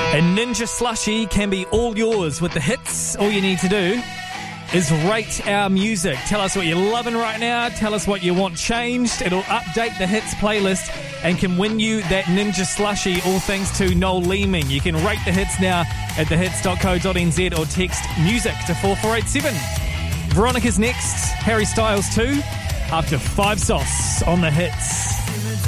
A Ninja Slushie can be all yours with the hits. All you need to do is rate our music. Tell us what you're loving right now. Tell us what you want changed. It'll update the hits playlist and can win you that Ninja Slushie, all thanks to Noel Leeming. You can rate the hits now at thehits.co.nz or text music to 4487. Veronica's next, Harry Styles too, after 5 sauce on the hits.